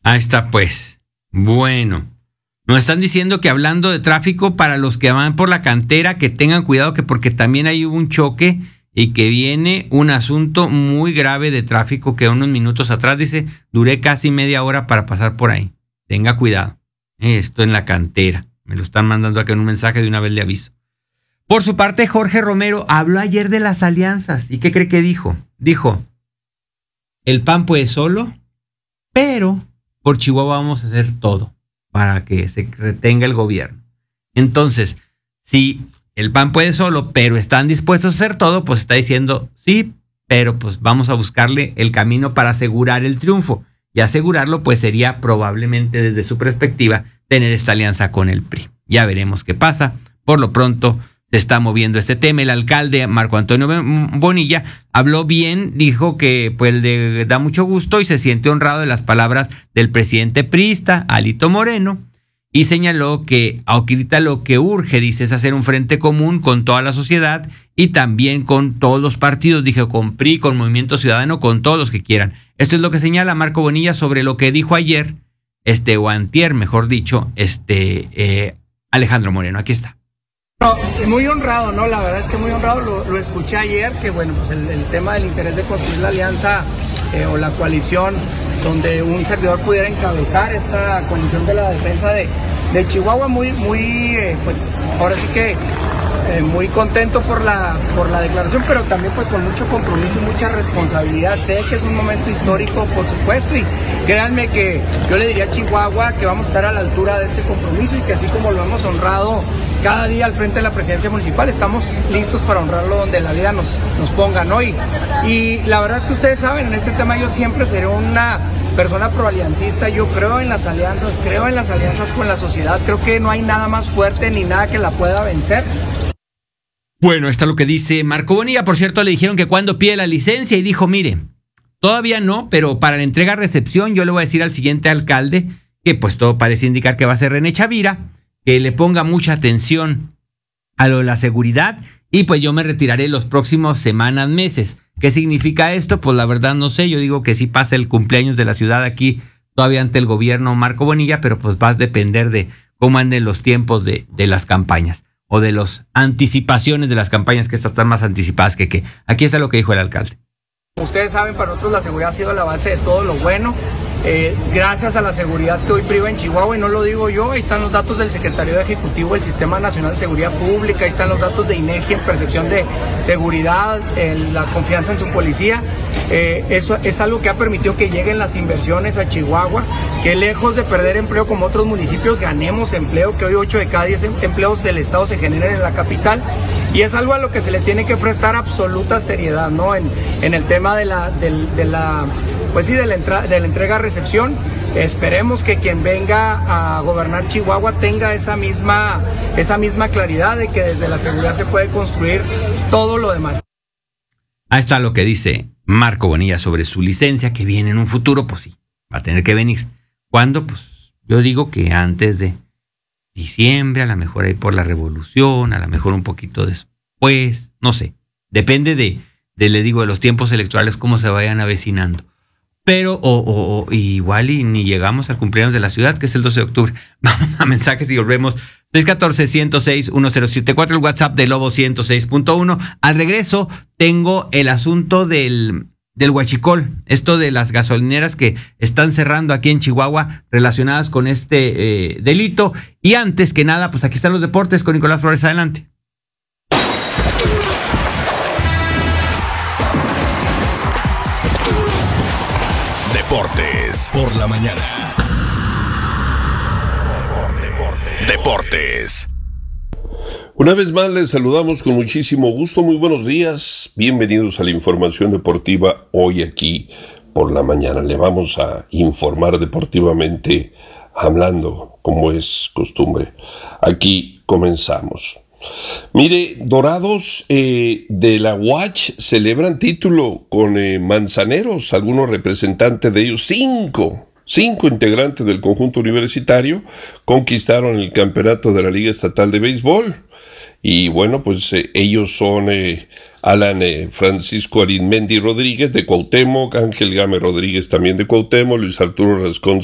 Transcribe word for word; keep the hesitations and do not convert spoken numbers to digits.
Ahí está, pues. Bueno. Nos están diciendo que hablando de tráfico, para los que van por la cantera, que tengan cuidado, que porque también ahí hubo un choque y que viene un asunto muy grave de tráfico que unos minutos atrás, dice, duré casi media hora para pasar por ahí. Tenga cuidado. Esto en la cantera. Me lo están mandando acá en un mensaje, de una vez le aviso. Por su parte, Jorge Romero habló ayer de las alianzas. ¿Y qué cree que dijo? Dijo, el P A N puede solo, pero por Chihuahua vamos a hacer todo para que se retenga el gobierno. Entonces, si el P A N puede solo, pero están dispuestos a hacer todo, pues está diciendo, sí, pero pues vamos a buscarle el camino para asegurar el triunfo. Y asegurarlo, pues sería probablemente desde su perspectiva tener esta alianza con el P R I. Ya veremos qué pasa. Por lo pronto se está moviendo este tema. El alcalde Marco Antonio Bonilla habló bien, dijo que pues le da mucho gusto y se siente honrado de las palabras del presidente priista, Alito Moreno, y señaló que ahorita lo que urge, dice, es hacer un frente común con toda la sociedad y también con todos los partidos, dijo, con P R I, con Movimiento Ciudadano, con todos los que quieran. Esto es lo que señala Marco Bonilla sobre lo que dijo ayer, este, o antier, mejor dicho, este eh, Alejandro Moreno. Aquí está. No, muy honrado, ¿no? La verdad es que muy honrado, lo, lo escuché ayer, que bueno, pues el, el tema del interés de construir la alianza eh, o la coalición, donde un servidor pudiera encabezar esta coalición de la defensa de, de Chihuahua, muy, muy, eh, pues ahora sí que eh, muy contento por la, por la declaración, pero también pues con mucho compromiso y mucha responsabilidad. Sé que es un momento histórico, por supuesto, y créanme que yo le diría a Chihuahua que vamos a estar a la altura de este compromiso y que así como lo hemos honrado cada día al frente de la presidencia municipal, estamos listos para honrarlo donde la vida nos, nos ponga, ¿no? Y, y la verdad es que ustedes saben, en este tema yo siempre seré una persona proaliancista. Yo creo en las alianzas, creo en las alianzas con la sociedad, creo que no hay nada más fuerte ni nada que la pueda vencer. Bueno, está lo que dice Marco Bonilla. Por cierto, le dijeron que cuando pide la licencia y dijo, mire, todavía no, pero para la entrega-recepción yo le voy a decir al siguiente alcalde, que pues todo parece indicar que va a ser René Chavira, que le ponga mucha atención a lo de la seguridad y pues yo me retiraré los próximos semanas, meses. ¿Qué significa esto? Pues la verdad no sé, yo digo que sí pasa el cumpleaños de la ciudad aquí todavía ante el gobierno Marco Bonilla, pero pues va a depender de cómo anden los tiempos de, de las campañas o de las anticipaciones de las campañas, que estas están más anticipadas que qué. Aquí está lo que dijo el alcalde. Como ustedes saben, para nosotros la seguridad ha sido la base de todo lo bueno. Eh, gracias a la seguridad que hoy priva en Chihuahua, y no lo digo yo, ahí están los datos del Secretariado Ejecutivo del Sistema Nacional de Seguridad Pública, ahí están los datos de INEGI en percepción de seguridad, en la confianza en su policía. Eh, eso es algo que ha permitido que lleguen las inversiones a Chihuahua, que lejos de perder empleo como otros municipios, ganemos empleo, que hoy ocho de cada diez empleos del Estado se generen en la capital, y es algo a lo que se le tiene que prestar absoluta seriedad, ¿no? En, en el tema de la, de, de la pues sí, de la, entra, de la entrega-recepción. Esperemos que quien venga a gobernar Chihuahua tenga esa misma, esa misma claridad de que desde la seguridad se puede construir todo lo demás. Ahí está lo que dice Marco Bonilla sobre su licencia, que viene en un futuro, pues sí, va a tener que venir. ¿Cuándo? Pues yo digo que antes de diciembre, a lo mejor ahí por la revolución, a lo mejor un poquito después, no sé. Depende de, de le digo, de los tiempos electorales, cómo se vayan avecinando. Pero, o, o, o igual y ni llegamos al cumpleaños de la ciudad, que es el doce de octubre. Vamos a mensajes y volvemos. seis uno cuatro, uno cero seis, uno cero siete cuatro, el WhatsApp de Lobo ciento seis punto uno. Al regreso tengo el asunto del, del huachicol. Esto de las gasolineras que están cerrando aquí en Chihuahua relacionadas con este eh, delito. Y antes que nada, pues aquí están los deportes con Nicolás Flores. Adelante. Deportes por la mañana. Deportes. Una vez más les saludamos con muchísimo gusto. Muy buenos días. Bienvenidos a la información deportiva hoy aquí por la mañana. Le vamos a informar deportivamente hablando como es costumbre. Aquí comenzamos. Mire, Dorados eh, de la U A C celebran título con eh, Manzaneros, algunos representantes de ellos, cinco, cinco integrantes del conjunto universitario, conquistaron el campeonato de la Liga Estatal de Béisbol. Y bueno, pues eh, ellos son eh, Alan eh, Francisco Arizmendi Rodríguez de Cuauhtémoc, Ángel Game Rodríguez también de Cuauhtémoc, Luis Arturo Rascón